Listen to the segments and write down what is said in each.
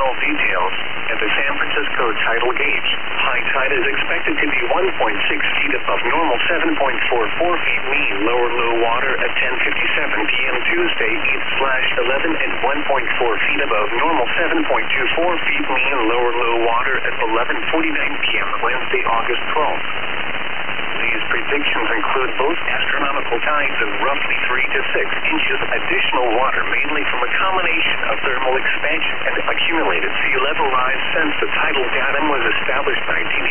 all details. At the San Francisco tidal gauge, high tide is expected to be 1.6 feet above normal, 7.44 feet mean lower low water at 10:57 p.m. Tuesday, 8/11 and 1.4 feet above normal, 7.24 feet mean lower low water at 11:49 p.m. Wednesday, August 12th. These predictions include both astronomical tides of roughly 3 to 6 inches, additional water mainly from a combination of thermal expansion and accumulated sea level rise since the tidal datum was established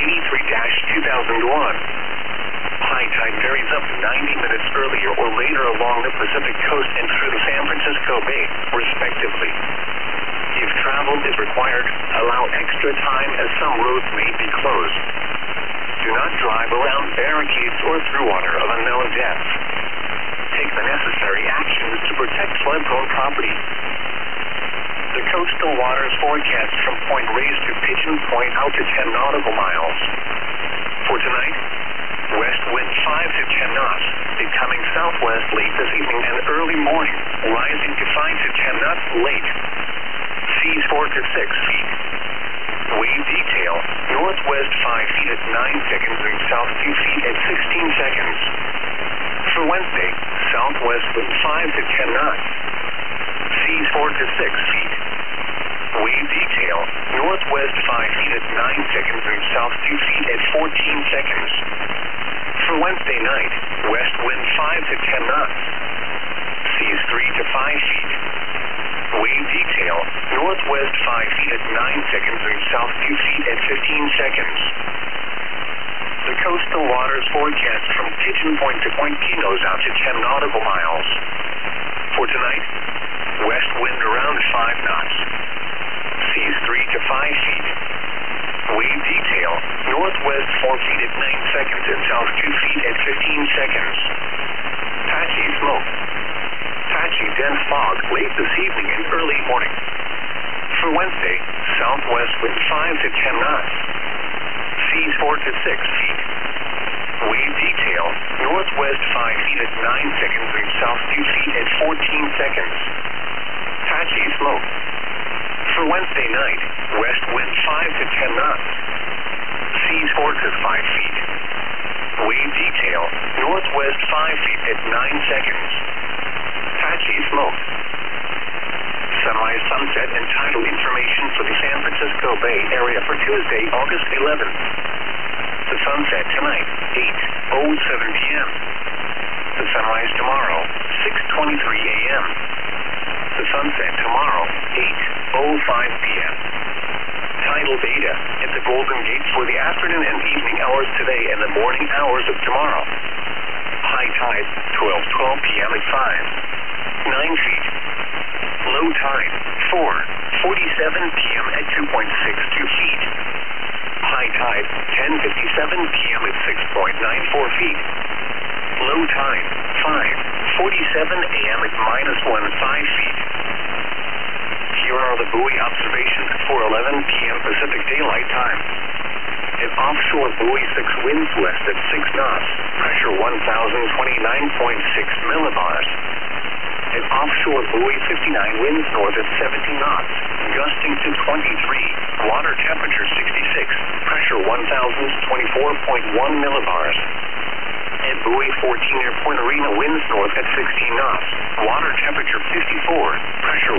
1983-2001. High tide varies up to 90 minutes earlier or later along the Pacific coast and through the San Francisco Bay, respectively. If travel is required, allow extra time as some roads may be closed. Do not drive around barricades or through water of unknown depth. Take the necessary actions to protect flood-prone property. The coastal waters forecast from Point Reyes to Pigeon Point out to 10 nautical miles. For tonight, west wind 5 to 10 knots, becoming southwest late this evening and early morning, rising to 5 to 10 knots late. Seas 4 to 6 feet. Wave detail, northwest 5 feet at 9 seconds and south 2 feet at 16 seconds. For Wednesday, southwest wind 5 to 10 knots. Seas 4 to 6 feet. Wave detail, northwest 5 feet at 9 seconds and south 2 feet at 14 seconds. For Wednesday night, west wind 5 to 10 knots. Seas 3 to 5 feet. Wave detail, northwest 5 feet at 9 seconds and south 2 feet at 15 seconds. The coastal waters forecast from Pigeon Point to Point Pinos out to 10 nautical miles. For tonight, west wind around 5 knots. Seas 3 to 5 feet. Wave detail, northwest 4 feet at 9 seconds and south 2 feet at 15 seconds. Patchy smoke. Patchy dense fog late this evening and early morning. For Wednesday, southwest wind 5 to 10 knots. Seas 4 to 6 feet. Wave detail, northwest 5 feet at 9 seconds and south 2 feet at 14 seconds. Patchy smoke. For Wednesday night, west wind 5 to 10 knots. Seas 4 to 5 feet. Wave detail, northwest 5 feet at 9 seconds. Patchy smoke. Sunrise, sunset, and tidal information for the San Francisco Bay Area for Tuesday, August 11th. The sunset tonight, 8:07 p.m. The sunrise tomorrow, 6:23 a.m. The sunset tomorrow, 8:05 p.m. Tidal data at the Golden Gate for the afternoon and evening hours today and the morning hours of tomorrow. High tide, 12:12 p.m. at 5, 9 feet. Low tide, 4:47 p.m. at 2.62 feet. High tide, 10:57 p.m. at 6.94 feet. Low tide, 5:47 a.m. at -15 feet. Here are the buoy observations for 11 p.m. Pacific Daylight Time. An offshore buoy 6 winds west at 6 knots, pressure 1,029.6 millibars. An offshore buoy 59 winds north at 17 knots, gusting to 23, water temperature 66, pressure 1,024.1 millibars. At buoy 14 near Point Arena winds north at 16 knots, water temperature 54, pressure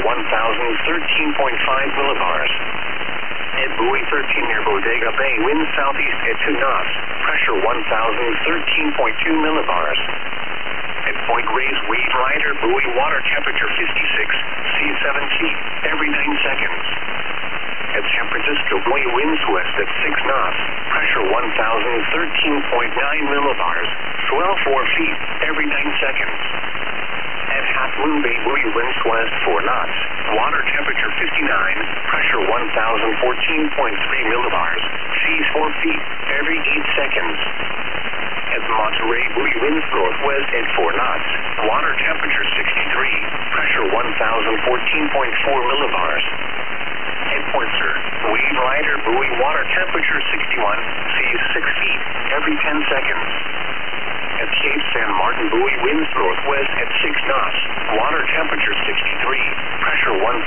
1,013.5 millibars. At buoy 13 near Bodega Bay winds southeast at 2 knots, pressure 1,013.2 millibars. At Point Reyes Wave Rider buoy water temperature 56, seas 7 feet every 9 seconds. At San Francisco buoy winds west at 6 knots, pressure 1,013.9 millibars, swell 4 feet every 9 seconds. At Half Moon Bay buoy winds west 4 knots, water temperature 59, pressure 1,014.3 millibars, seas 4 feet every 8 seconds. At Monterey buoy winds northwest at 4 knots, water temperature 63, pressure 1,014.4 millibars. At Point Sur, Wave Rider buoy water temperature 61, seas 6 feet every 10 seconds. At Cape San Martin buoy winds northwest at 6 knots, water temperature 63, pressure 1,014.4